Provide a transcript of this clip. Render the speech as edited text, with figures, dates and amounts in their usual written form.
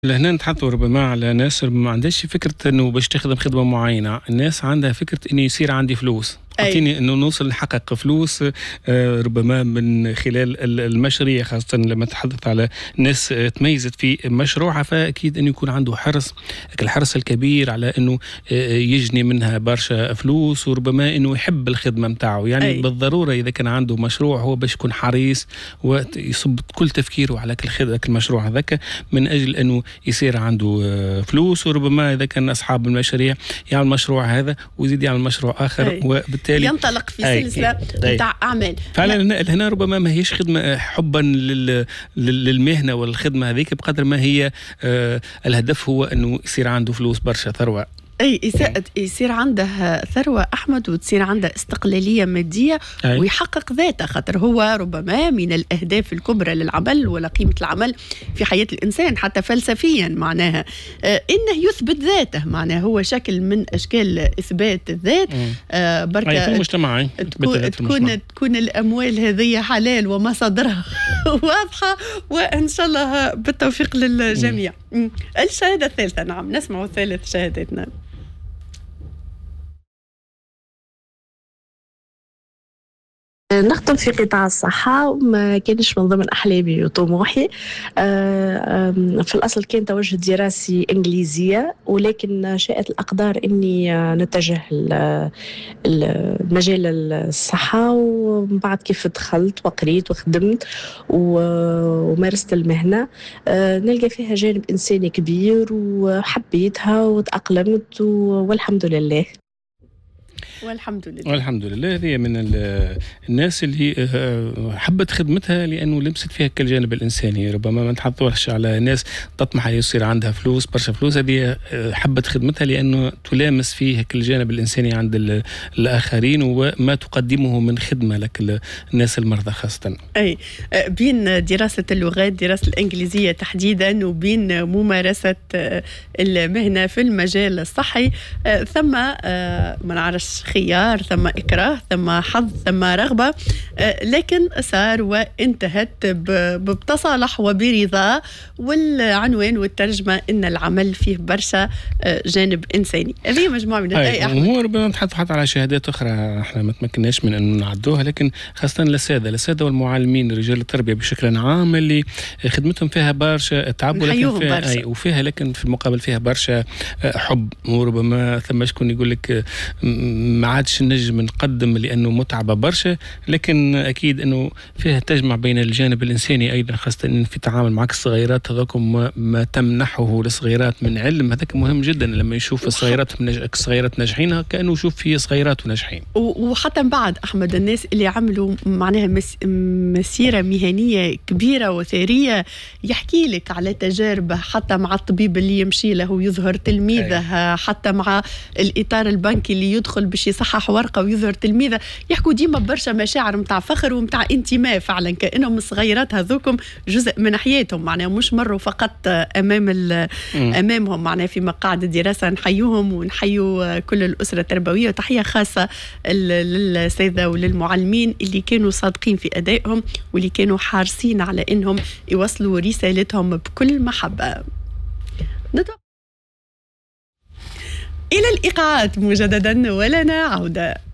لهنا نتحدثوا ربما على ناس ما عندهاش فكرة انه باش تخدم خدمة معينة. الناس عندها فكرة انه يصير عندي فلوس، اعطيني انه نوصل نحقق فلوس ربما من خلال المشاريع، خاصة لما تحدث على ناس تميزت في مشروعها، فاكيد انه يكون عنده حرص، الحرص الكبير على انه يجني منها برشا فلوس، وربما انه يحب الخدمة متاعه. يعني بالضرورة اذا كان عنده مشروع هو باش يكون حريص ويصب كل تفكيره على المشروع هذاك من اجل انه يصير عنده فلوس. وربما اذا كان اصحاب المشاريع يعمل مشروع هذا ويزيد يعمل مشروع اخر، وبالتالي ينطلق في سلسله نتاع اعمال. فعلا هنا ربما ما هيش خدمه حبا للمهنه والخدمه هذيك، بقدر ما هي الهدف هو انه يصير عنده فلوس برشا، ثروه. يصير عنده ثروة أحمد، وتصير عنده استقلالية مادية ويحقق ذاته، خاطر هو ربما من الأهداف الكبرى للعمل ولا قيمة العمل في حياة الإنسان حتى فلسفيا، معناها إنه يثبت ذاته، معناها هو شكل من أشكال إثبات الذات. بركة في المجتمع تكون الأموال هذه حلال ومصادرها واضحة، وإن شاء الله بالتوفيق للجميع. الشهادة الثالثة، نعم نسمع ثالث شهادتنا. نخدم في قطاع الصحة، وما كانش من ضمن أحلامي وطموحي. في الأصل كان توجه دراسي إنجليزية، ولكن شاءت الأقدار أني نتجه المجال الصحة. ومن بعد كيف دخلت وقريت وخدمت ومارست المهنة، نلقى فيها جانب إنساني كبير وحبيتها وتأقلمت والحمد لله. والحمد لله هذه من الناس اللي حبت خدمتها لأنه لمست فيها كالجانب الإنساني. ربما ما نتحدثوش على ناس تطمح يصير عندها فلوس برشا فلوس، هذه حبت خدمتها لأنه تلامس فيه الجانب الإنساني عند الآخرين وما تقدمه من خدمة لك الناس المرضى خاصة. بين دراسة اللغات، دراسة الإنجليزية تحديدا، وبين ممارسة المهنة في المجال الصحي، ثم ما نعرفش خيار، ثم إكراه، ثم حظ، ثم رغبة، لكن صار وانتهت بتصالح وبرضا. والعنوان والترجمة إن العمل فيه برشا جانب إنساني. هذه مجموعة من هو ربما نتحدث حتى على شهادات أخرى احنا ما تمكناش من أن نعدوها، لكن خاصة للسادة والمعلمين رجال التربية بشكل عام اللي خدمتهم فيها برشا تعب، ولكن فيها وفيها لكن في المقابل فيها برشا حب. وربما ثم شكون يقول لك ما عادش نجم نقدم لأنه متعبة برشا، لكن أكيد أنه فيها تجمع بين الجانب الإنساني أيضا، خاصة أن في التعامل معك الصغيرات هذاكم ما تمنحه للصغيرات من علم، هذاك مهم جدا. لما يشوف الصغيرات ناجحين كأنه يشوف فيه صغيرات وناجحين. وحتى بعد أحمد الناس اللي عملوا معناها مسيرة مهنية كبيرة وثرية، يحكي لك على تجارب حتى مع الطبيب اللي يمشي له ويظهر تلميذه، حتى مع الإطار البنكي اللي يدخل باش يصحح ورقة ويظهر تلميذة، يحكوا ديما برشا مشاعر متاع فخر ومتاع انتماء، فعلا كأنهم الصغيرات هذوكم جزء من حياتهم، معناها مش مروا فقط أمامهم معناها في مقاعد الدراسة. نحيوهم ونحيوا كل الأسرة التربوية، وتحية خاصة للسيدة وللمعلمين اللي كانوا صادقين في أدائهم، واللي كانوا حارسين على إنهم يوصلوا رسالتهم بكل محبة. إلى الإيقاعات مجددا ولنا عودة.